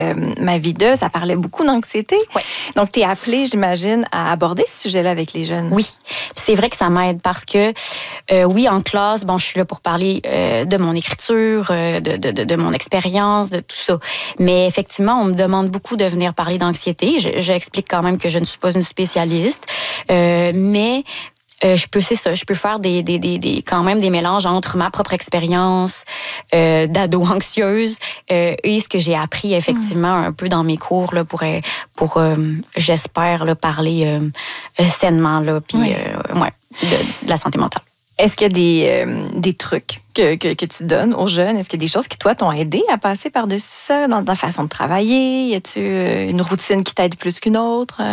Ma vie de, ça parlait beaucoup d'anxiété. Oui. Donc, tu es appelée, j'imagine, à aborder ce sujet-là avec les jeunes. Oui, c'est vrai que ça m'aide parce que, oui, en classe, je suis là pour parler de mon écriture, de mon expérience, de tout ça. Mais effectivement, on me demande beaucoup de venir parler d'anxiété. J'explique quand même que je ne suis pas une spécialiste, mais... je peux faire quand même des mélanges entre ma propre expérience d'ado anxieuse et ce que j'ai appris effectivement un peu dans mes cours là, pour j'espère là, parler sainement là, puis de la santé mentale. Est-ce qu'il y a des trucs que tu donnes aux jeunes? Est-ce qu'il y a des choses qui, toi, t'ont aidé à passer par-dessus ça dans ta façon de travailler? Y a-tu une routine qui t'aide plus qu'une autre?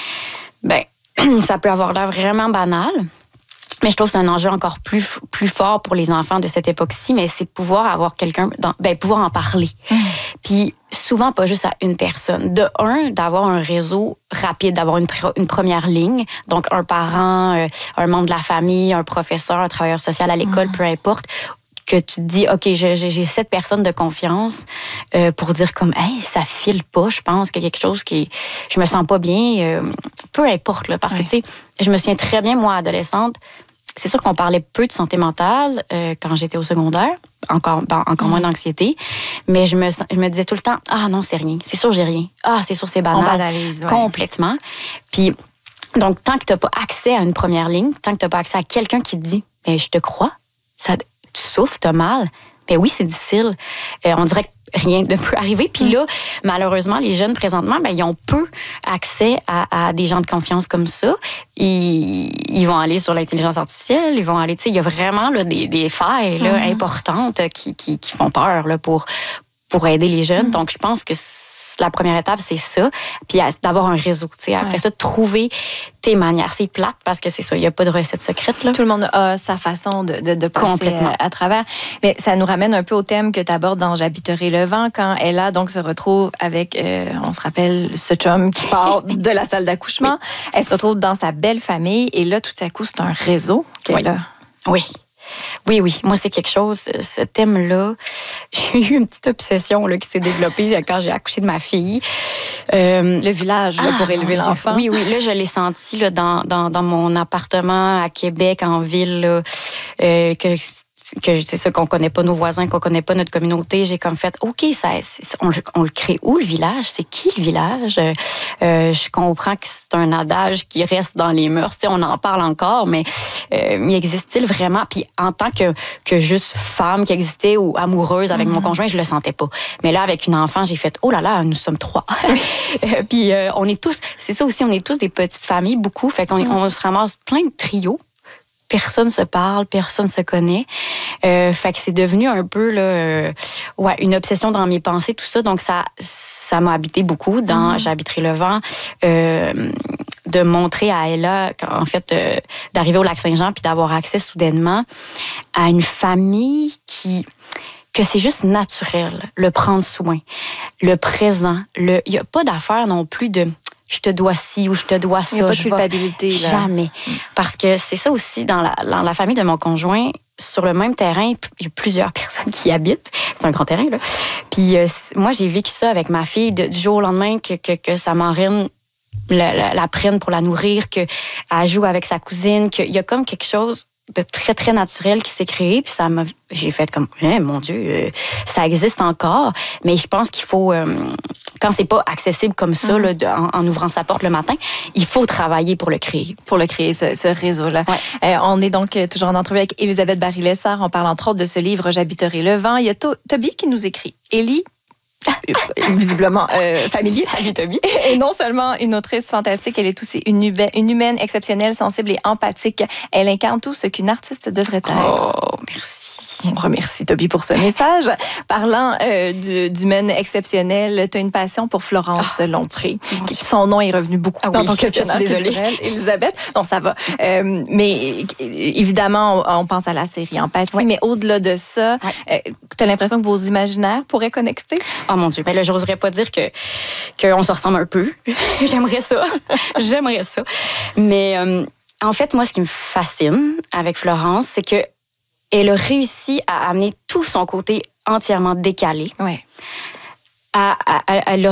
Ça peut avoir l'air vraiment banal, mais je trouve que c'est un enjeu encore plus fort pour les enfants de cette époque-ci, mais c'est pouvoir avoir quelqu'un, pouvoir en parler. Puis souvent, pas juste à une personne. De un, d'avoir un réseau rapide, d'avoir une première ligne, donc un parent, un membre de la famille, un professeur, un travailleur social à l'école, peu importe, que tu te dis, OK, j'ai cette personne de confiance pour dire comme, hey, ça file pas, je pense qu'il y a quelque chose je me sens pas bien, peu importe, là, parce que, tu sais, je me souviens très bien, moi, adolescente, c'est sûr qu'on parlait peu de santé mentale quand j'étais au secondaire, encore moins d'anxiété, mais je me disais tout le temps, ah non, c'est rien, c'est sûr, j'ai rien, ah, c'est sûr, c'est banal. On banalise, complètement. Puis, donc, tant que tu n'as pas accès à une première ligne, tant que tu n'as pas accès à quelqu'un qui te dit, je te crois, tu souffres, tu as mal. Ben oui, c'est difficile. On dirait que rien ne peut arriver. Puis là, malheureusement, les jeunes, présentement, ils ont peu accès à des gens de confiance comme ça. Ils vont aller sur l'intelligence artificielle, ils vont aller... Tu sais, il y a vraiment là, des failles là, importantes qui font peur là, pour aider les jeunes. Donc, je pense que la première étape, c'est ça. Puis d'avoir un réseau. Après ça, trouver tes manières. C'est plate parce que c'est ça, il n'y a pas de recette secrète. Là. Tout le monde a sa façon de passer à travers. Mais ça nous ramène un peu au thème que tu abordes dans J'habiterai le vent, quand Ella donc, se retrouve avec, on se rappelle, ce chum qui part de la salle d'accouchement. Elle se retrouve dans sa belle famille et là, tout à coup, c'est un réseau qu'elle a. Oui. Moi, c'est quelque chose, ce thème-là, j'ai eu une petite obsession là, qui s'est développée quand j'ai accouché de ma fille. Le village là, pour élever l'enfant. Oui. Là, je l'ai senti là, dans mon appartement à Québec, en ville, là, que c'est ça qu'on connaît pas nos voisins, qu'on connaît pas notre communauté. J'ai comme fait, OK, on le crée où, le village? C'est qui, le village? Je comprends que c'est un adage qui reste dans les mœurs. Tu sais, on en parle encore, mais existe-t-il vraiment? Puis en tant que juste femme qui existait ou amoureuse avec mon conjoint, je le sentais pas. Mais là, avec une enfant, j'ai fait, oh là là, nous sommes 3. Puis on est tous, c'est ça aussi, on est tous des petites familles, beaucoup. Fait qu'on se ramasse plein de trios. Personne se parle, personne se connaît. Fait que c'est devenu un peu là, une obsession dans mes pensées, tout ça. Donc, ça m'a habité beaucoup dans J'habiterai le vent, de montrer à Ella, en fait, d'arriver au Lac-Saint-Jean puis d'avoir accès soudainement à une famille que c'est juste naturel, le prendre soin, le présent. Il n'y a pas d'affaire non plus de... je te dois ci ou je te dois ça. Il n'y a pas de culpabilité. Là. Jamais. Parce que c'est ça aussi, dans la famille de mon conjoint, sur le même terrain, il y a plusieurs personnes qui y habitent. C'est un grand terrain, là. Puis moi, j'ai vécu ça avec ma fille du jour au lendemain que sa marraine la prenne pour la nourrir, qu'elle joue avec sa cousine, qu'il y a comme quelque chose de très, très naturel qui s'est créé. Puis j'ai fait comme, mon Dieu, ça existe encore. Mais je pense qu'il faut, quand c'est pas accessible comme ça, là, en ouvrant sa porte le matin, il faut travailler pour le créer. Pour le créer, ce réseau-là. Ouais. On est donc toujours en entrevue avec Élisabeth Barry-Lessard. On parle entre autres de ce livre « J'habiterai le vent ». Il y a Toby qui nous écrit. Élie, visiblement familier. Salut, Toby. Et non seulement une autrice fantastique, elle est aussi une humaine exceptionnelle, sensible et empathique. Elle incarne tout ce qu'une artiste devrait être. Oh, merci. On remercie Toby pour ce message. Parlant d'humaine exceptionnelle, tu as une passion pour Florence Lompré. Son nom est revenu beaucoup dans ton questionnaire culturel, Élisabeth. Non, ça va. Mais évidemment, on pense à la série Empathie, mais au-delà de ça, tu as l'impression que vos imaginaires pourraient connecter? Oh mon Dieu, là, j'oserais pas dire qu'on se ressemble un peu. J'aimerais ça. Mais en fait, moi, ce qui me fascine avec Florence, c'est que elle a réussi à amener tout son côté entièrement décalé elle a